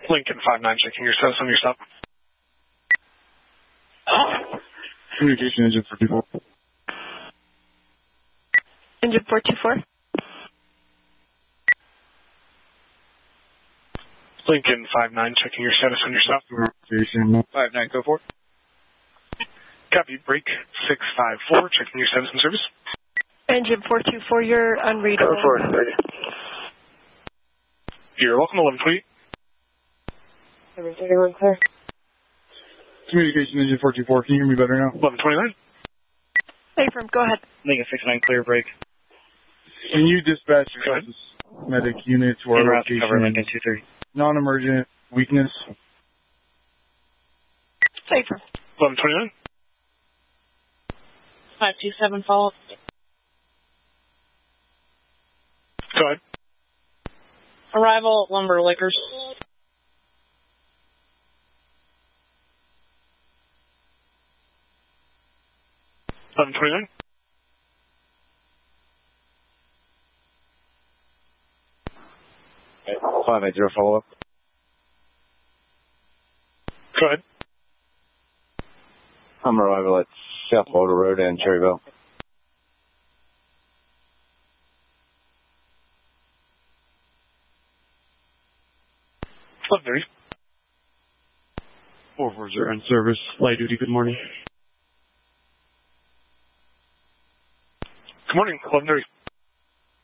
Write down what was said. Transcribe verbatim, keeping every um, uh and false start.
Lincoln five nine, checking your status on your stop. Communication engine four two four. Engine four two four. Lincoln five nine, checking your status on your stop. Communication five nine, go for it. Copy, break six five four, checking your status and service. Engine four two four, you're unreadable. Go for it. You're welcome, eleven twenty. Everything everyone clear? Communication engine four two four, can you hear me better now? eleven twenty-nine. Hey, from go ahead. Lincoln six nine, clear break. Can you dispatch Go ahead. your medic unit to our En route to cover location? Lincoln two three. Non-emergent weakness. Hey, from. eleven twenty-nine. five two seven, follow up. Go ahead. Arrival at Lumber Liquors. eleven twenty-nine. five eight zero, follow up. Go ahead. I'm arrival at South Boulder Road and Cherryville. eleven thirty. four four zero in service. Light duty, good morning. Good morning, eleven thirty.